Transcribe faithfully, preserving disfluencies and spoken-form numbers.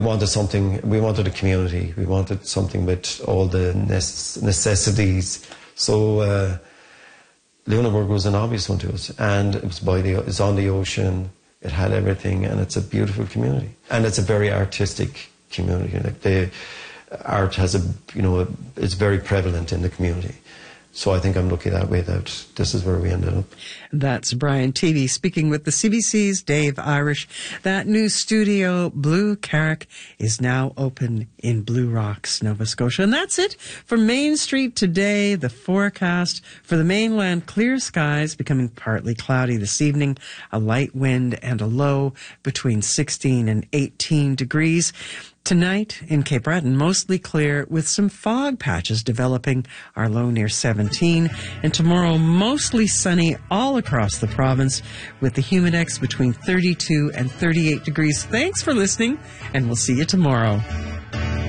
We wanted something, we wanted a community. We wanted something with all the necessities. So uh, Lunenburg was an obvious one to us. And it was by the, it's on the ocean. It had everything, and it's a beautiful community. And it's a very artistic community. Like the art has a, you know, a, it's very prevalent in the community. So I think I'm lucky that way that this is where we ended up. That's Brian Teavee speaking with the C B C's Dave Irish. That new studio, Blue Carrick, is now open in Blue Rocks, Nova Scotia. And that's it for Main Street today. The forecast for the mainland, clear skies, becoming partly cloudy this evening, a light wind and a low between sixteen and eighteen degrees. Tonight in Cape Breton, mostly clear with some fog patches developing, our low near seventeen. And tomorrow, mostly sunny all across the province with the humidex between thirty-two and thirty-eight degrees. Thanks for listening, and we'll see you tomorrow.